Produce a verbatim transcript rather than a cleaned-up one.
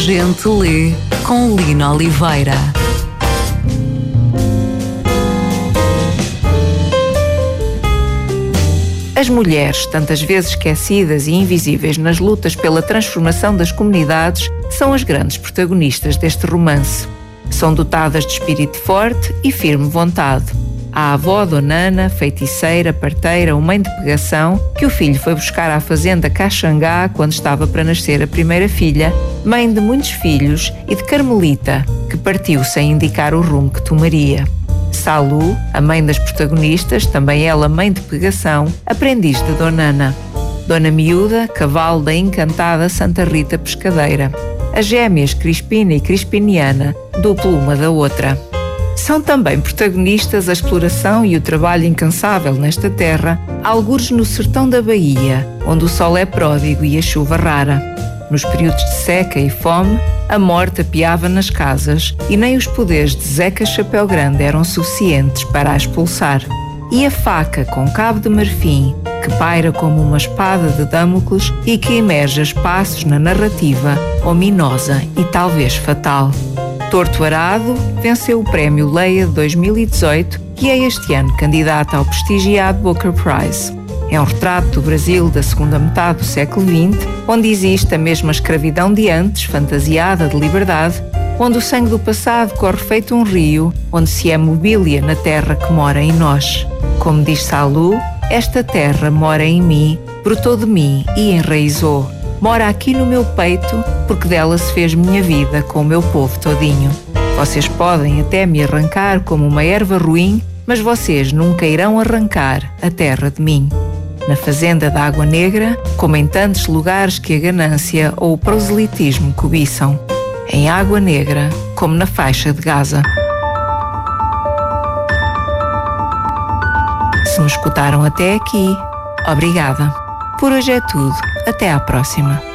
gente lê com Lina Oliveira. As mulheres, tantas vezes esquecidas e invisíveis nas lutas pela transformação das comunidades, são as grandes protagonistas deste romance. São dotadas de espírito forte e firme vontade. A avó Dona Ana, feiticeira, parteira ou mãe de pegação, que o filho foi buscar à fazenda Caxangá quando estava para nascer a primeira filha, mãe de muitos filhos, e de Carmelita, que partiu sem indicar o rumo que tomaria. Salu, a mãe das protagonistas, também ela mãe de pegação, aprendiz de Dona Ana. Dona Miúda, cavalo da encantada Santa Rita Pescadeira. As gêmeas Crispina e Crispiniana, duplo uma da outra. São também protagonistas a exploração e o trabalho incansável nesta terra, algures no sertão da Bahia, onde o sol é pródigo e a chuva rara. Nos períodos de seca e fome, a morte apiava nas casas e nem os poderes de Zeca Chapéu Grande eram suficientes para a expulsar. E a faca com cabo de marfim, que paira como uma espada de Damocles e que emerge a espaços na narrativa, ominosa e talvez fatal. Torto Arado venceu o Prémio Leia de dois mil e dezoito e é este ano candidata ao prestigiado Booker Prize. É um retrato do Brasil da segunda metade do século vinte, onde existe a mesma escravidão de antes, fantasiada de liberdade, onde o sangue do passado corre feito um rio, onde se é mobília na terra que mora em nós. Como diz Salu, esta terra mora em mim, brotou de mim e enraizou. Mora aqui no meu peito, porque dela se fez minha vida com o meu povo todinho. Vocês podem até me arrancar como uma erva ruim, mas vocês nunca irão arrancar a terra de mim. Na fazenda da Água Negra, como em tantos lugares que a ganância ou o proselitismo cobiçam. Em Água Negra, como na faixa de Gaza. Se me escutaram até aqui, obrigada. Por hoje é tudo. Até à próxima.